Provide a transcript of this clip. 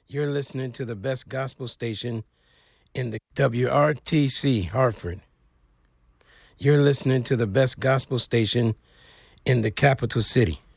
You're listening to the best gospel station in the WRTC Hartford. You're listening to the best gospel station in the capital city.